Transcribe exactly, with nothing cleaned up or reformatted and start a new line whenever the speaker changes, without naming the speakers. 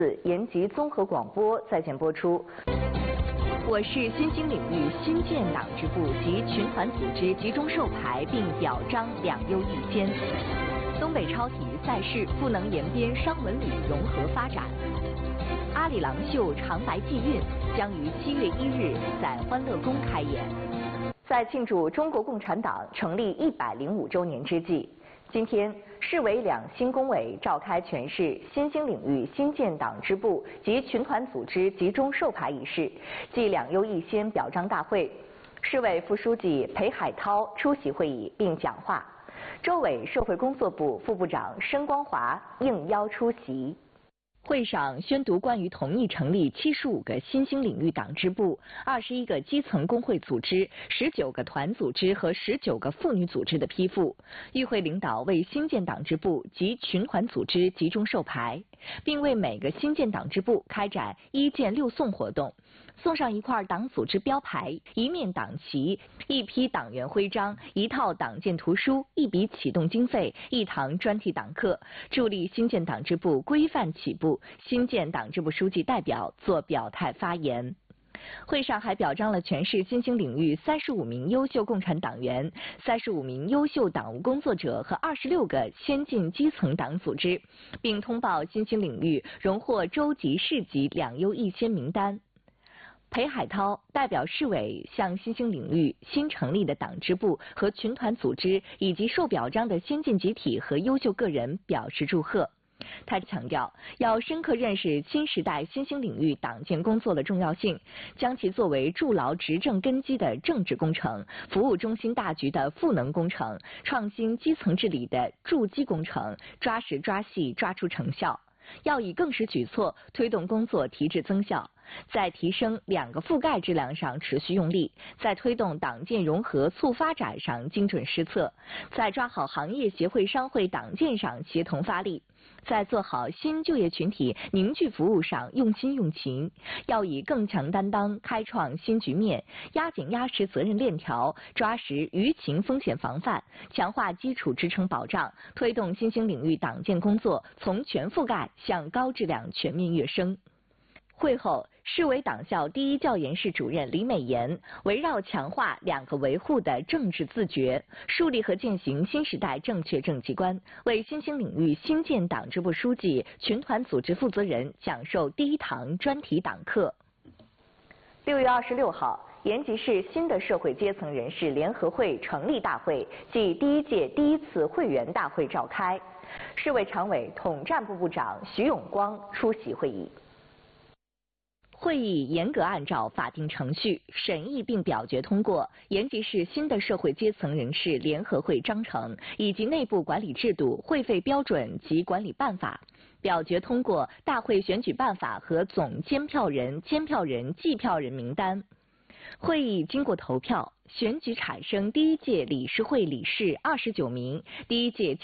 延吉综合广播在线播出。我是新兴领域新建党支部及群团组织集中授牌并表彰两优一先。东北超体育赛事赋能延边商文旅融合发展。阿里郎秀长白祭运将于七月一日在欢乐宫开演。在庆祝中国共产党成立一百零五周年之际，今天市委两新工委召开全市新兴领域新建党支部及群团组织集中授牌仪式暨两优一先表彰大会。市委副书记裴海涛出席会议并讲话，州委社会工作部副部长申光华应邀出席。会上宣读关于同意成立七十五个新兴领域党支部、二十一个基层工会组织、十九个团组织和十九个妇女组织的批复。与会领导为新建党支部及群团组织集中授牌，并为每个新建党支部开展一建六送活动，送上一块党组织标牌、一面党旗、一批党员徽章、一套党建图书、一笔启动经费、一堂专题党课，助力新建党支部规范起步。新建党支部书记代表作表态发言。会上还表彰了全市新兴领域三十五名优秀共产党员、三十五名优秀党务工作者和二十六个先进基层党组织，并通报新兴领域荣获州级、市级两优一先名单。裴海涛代表市委向新兴领域新成立的党支部和群团组织以及受表彰的先进集体和优秀个人表示祝贺。他强调，要深刻认识新时代新兴领域党建工作的重要性，将其作为筑牢执政根基的政治工程、服务中心大局的赋能工程、创新基层治理的筑基工程，抓实抓细抓出成效。要以更实举措推动工作提质增效，在提升两个覆盖质量上持续用力，在推动党建融合促发展上精准施策，在抓好行业协会商会党建上协同发力，在做好新就业群体凝聚服务上用心用情。要以更强担当开创新局面，压紧压实责任链条，抓实舆情风险防范，强化基础支撑保障，推动新兴领域党建工作从全覆盖向高质量全面跃升。会后，市委党校第一教研室主任李美妍围绕强化两个维护的政治自觉，树立和践行新时代正确政绩观，为新兴领域新建党支部书记、群团组织负责人讲授第一堂专题党课。六月二十六号，延吉市新的社会阶层人士联合会成立大会暨第一届第一次会员大会召开，市委常委统战部部长徐永光出席会议。会议严格按照法定程序审议并表决通过延吉市新的社会阶层人士联合会章程以及内部管理制度、会费标准及管理办法，表决通过大会选举办法和总监票人、监票人、计票人名单。会议经过投票，选举产生第一届理事会理事二十九名，第一届